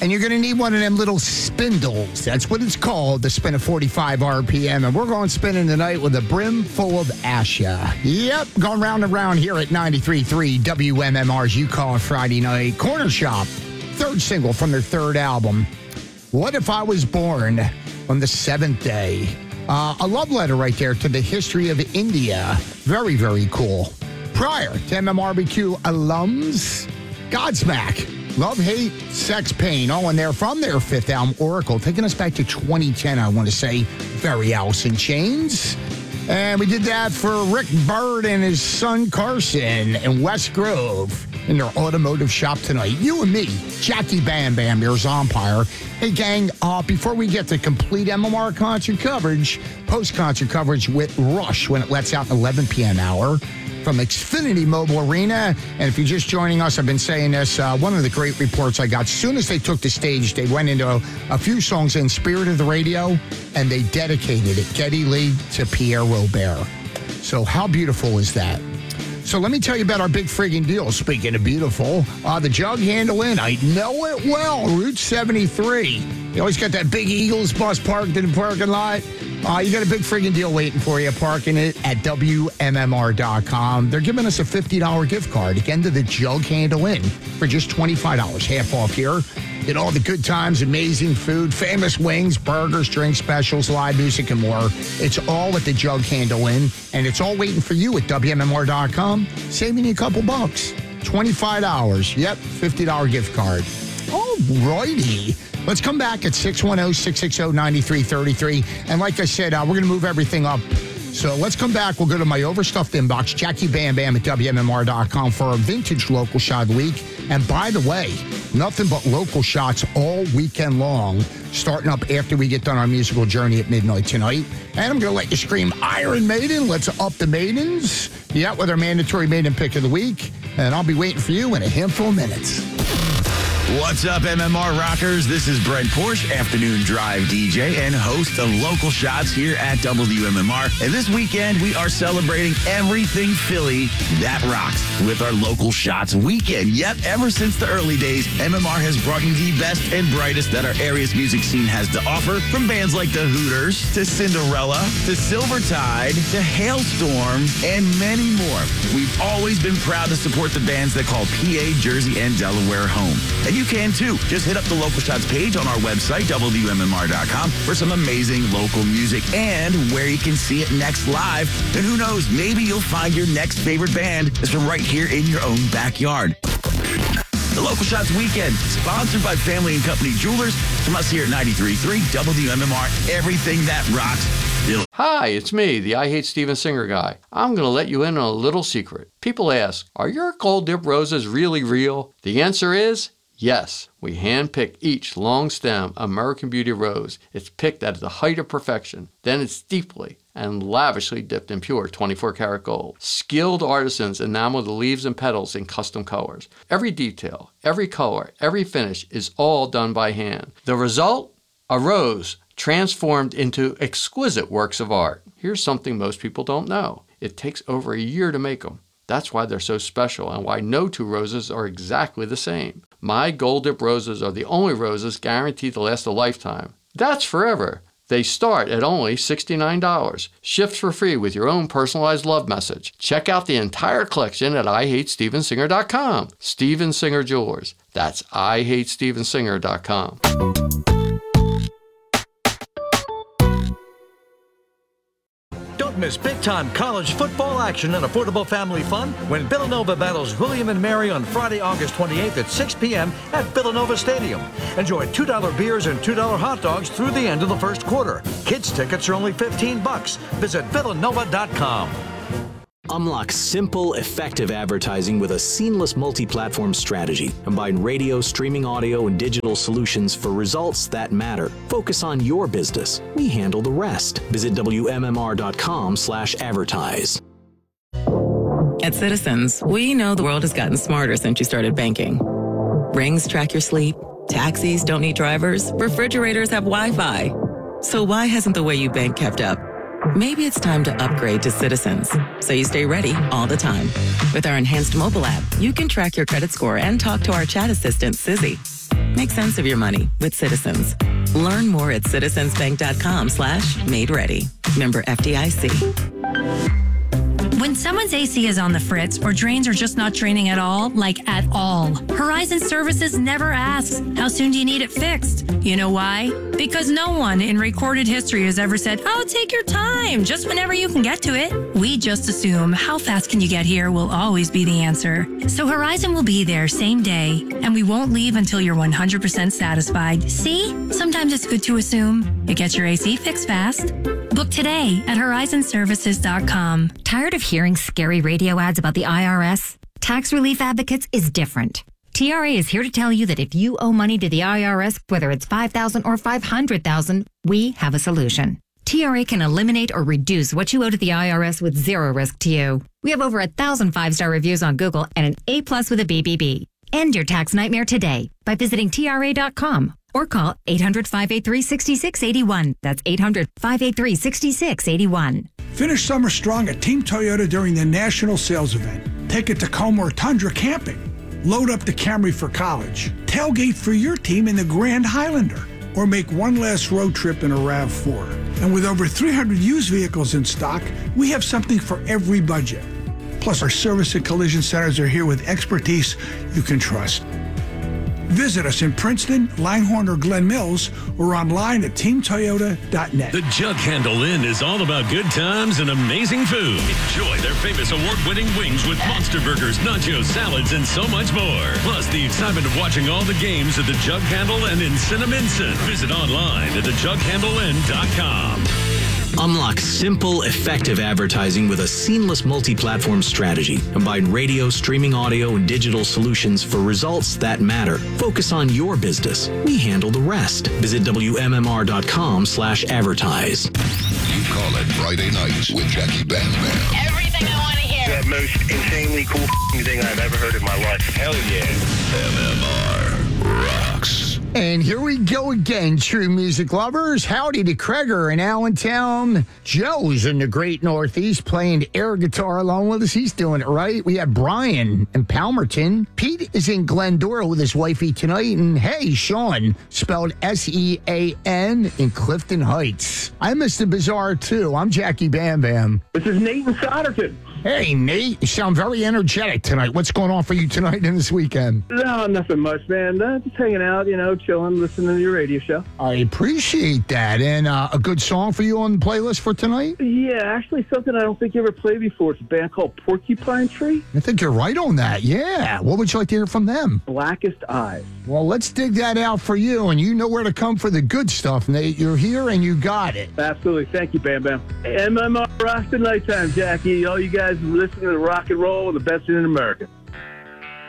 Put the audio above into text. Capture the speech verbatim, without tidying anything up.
And you're going to need one of them little spindles. That's what it's called, to spin a forty-five R P M. And we're going spinning tonight with a brim full of Asha. Yep, going round and round here at ninety-three point three W M M R's You Call It Friday Night. Corner Shop, third single from their third album. What If I Was Born on the Seventh Day? Uh, a love letter right there to the history of India. Very, very cool. Prior to M M R B Q alums, Godsmack. Love, Hate, Sex, Pain, all in there from their fifth album, Oracle, taking us back to twenty ten, I want to say. Very Alice in Chains. And we did that for Rick Bird and his son Carson in West Grove in their automotive shop tonight. You and me, Jackie Bam Bam, your Zompire. Hey, gang, uh, before we get to complete M M R concert coverage, post-concert coverage with Rush when it lets out eleven p.m. hour from Xfinity Mobile Arena. And if you're just joining us, I've been saying this, uh, one of the great reports I got, as soon as they took the stage, they went into a, a few songs in Spirit of the Radio, and they dedicated it, Geddy Lee to Pierre Robert. So how beautiful is that? So let me tell you about our big friggin' deal. Speaking of beautiful, uh, the Jug Handle Inn, I know it well, Route seventy-three. You always got that big Eagles bus parked in the parking lot. Uh, you got a big friggin' deal waiting for you, parking it at W M M R dot com. They're giving us a fifty dollars gift card, again, to the Jug Handle Inn for just twenty-five dollars, half off here. Get all the good times, amazing food, famous wings, burgers, drink specials, live music, and more. It's all at the Jug Handle Inn, and it's all waiting for you at W M M R dot com, saving you a couple bucks. twenty-five dollars. Yep, fifty dollars gift card. All righty. Let's come back at six one zero, six six zero, nine three three three. And like I said, uh, we're going to move everything up. So let's come back. We'll go to my overstuffed inbox, Jackie Bam Bam at W M M R dot com for our vintage local shot of the week. And by the way, nothing but local shots all weekend long, starting up after we get done our musical journey at midnight tonight. And I'm going to let you scream Iron Maiden. Let's up the Maidens. Yeah, with our mandatory Maiden pick of the week. And I'll be waiting for you in a handful of minutes. What's up, M M R Rockers? This is Brent Porsche, afternoon drive D J and host of Local Shots here at W M M R. And this weekend, we are celebrating everything Philly that rocks with our Local Shots weekend. Yep, ever since the early days, M M R has brought you the best and brightest that our area's music scene has to offer, from bands like the Hooters, to Cinderella, to Silvertide, to Hailstorm, and many more. We've always been proud to support the bands that call P A, Jersey, and Delaware home. And you can too. Just hit up the Local Shots page on our website, W M M R dot com, for some amazing local music and where you can see it next live. And who knows, maybe you'll find your next favorite band is from right here in your own backyard. The Local Shots Weekend, sponsored by Family and Company Jewelers, from us here at ninety-three point three W M M R. Everything that rocks. Hi, it's me, the I Hate Steven Singer guy. I'm going to let you in on a little secret. People ask, are your gold dip roses really real? The answer is yes. We hand-pick each long-stem American Beauty rose. It's picked at the height of perfection. Then it's deeply and lavishly dipped in pure twenty-four karat gold. Skilled artisans enamel the leaves and petals in custom colors. Every detail, every color, every finish is all done by hand. The result? A rose transformed into exquisite works of art. Here's something most people don't know. It takes over a year to make them. That's why they're so special and why no two roses are exactly the same. My Gold Dip roses are the only roses guaranteed to last a lifetime. That's forever. They start at only sixty-nine dollars. Shipped for free with your own personalized love message. Check out the entire collection at I hate steven singer dot com. Steven Singer Jewelers. That's I hate steven singer dot com. Miss big-time college football action and affordable family fun when Villanova battles William and Mary on Friday, August twenty-eighth at six p.m. at Villanova Stadium. Enjoy two dollar beers and two dollar hot dogs through the end of the first quarter. Kids tickets are only fifteen bucks. Visit villanova dot com. Unlock simple, effective advertising with a seamless multi-platform strategy. Combine radio, streaming audio, and digital solutions for results that matter. Focus on your business. We handle the rest. Visit W M M R dot com slash advertise. At Citizens, we know the world has gotten smarter since you started banking. Rings track your sleep. Taxis don't need drivers. Refrigerators have Wi-Fi. So why hasn't the way you bank kept up? Maybe it's time to upgrade to Citizens, so you stay ready all the time. With our enhanced mobile app, you can track your credit score and talk to our chat assistant, Sizzy. Make sense of your money with Citizens. Learn more at citizensbank.com slash made ready. Member F D I C. When someone's A C is on the fritz or drains are just not draining at all, like at all, Horizon Services never asks, how soon do you need it fixed? You know why? Because no one in recorded history has ever said, oh, take your time, just whenever you can get to it. We just assume how fast can you get here will always be the answer. So Horizon will be there same day, and we won't leave until you're one hundred percent satisfied. See? Sometimes it's good to assume. It gets your A C fixed fast. Book today at horizon services dot com. Tired of hearing scary radio ads about the I R S? Tax Relief Advocates is different. T R A is here to tell you that if you owe money to the I R S, whether it's five thousand dollars or five hundred thousand dollars, we have a solution. T R A can eliminate or reduce what you owe to the I R S with zero risk to you. We have over a thousand five-star reviews on Google and an A plus with a B B B. End your tax nightmare today by visiting T R A dot com or call eight hundred, five eight three, six six eight one. That's eight hundred, five eight three, six six eight one. Finish summer strong at Team Toyota during the national sales event. Take it Tacoma or Tundra camping. Load up the Camry for college. Tailgate for your team in the Grand Highlander. Or make one last road trip in a RAV four. And with over three hundred used vehicles in stock, we have something for every budget. Plus, our service and collision centers are here with expertise you can trust. Visit us in Princeton, Langhorne, or Glen Mills, or online at team toyota dot net. The Jug Handle Inn is all about good times and amazing food. Enjoy their famous award-winning wings with monster burgers, nachos, salads, and so much more. Plus, the excitement of watching all the games at the Jug Handle and in Cinnaminson. Visit online at the jug handle inn dot com. Unlock simple, effective advertising with a seamless multi-platform strategy. Combine radio, streaming audio, and digital solutions for results that matter. Focus on your business. We handle the rest. Visit W M M R dot com slash advertise. You call it Friday nights with Jackie Bam Bam. Everything I want to hear. The most insanely cool thing I've ever heard in my life. Hell yeah. M M R rocks. And here we go again, true music lovers. Howdy to Kreger in Allentown. Joe's in the great Northeast playing air guitar along with us. He's doing it right. We have Brian in Palmerton. Pete is in Glendora with his wifey tonight. And hey, Sean, spelled S E A N in Clifton Heights. I'm Mister Bizarre, too. I'm Jackie Bam Bam. This is Nate in Souderton. Hey, Nate, you sound very energetic tonight. What's going on for you tonight and this weekend? No, nothing much, man. Uh, just hanging out, you know, chilling, listening to your radio show. I appreciate that. And uh, a good song for you on the playlist for tonight? Yeah, actually something I don't think you ever played before. It's a band called Porcupine Tree. I think you're right on that. Yeah. What would you like to hear from them? Blackest Eyes. Well, let's dig that out for you, and you know where to come for the good stuff, Nate. You're here, and you got it. Absolutely. Thank you, Bam Bam. M M R Rocks at nighttime, Jackie. All you guys listening to rock and roll, the best in America.